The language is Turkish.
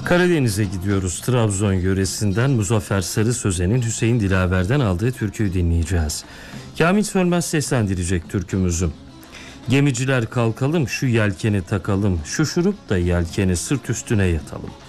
Karadeniz'e gidiyoruz. Trabzon yöresinden Muzaffer Sarı Sözen'in Hüseyin Dilaver'den aldığı türküyü dinleyeceğiz. Kamil Sönmez seslendirecek türkümüzü. Gemiciler kalkalım, şu yelkeni takalım, şuşurup da yelkeni sırt üstüne yatalım.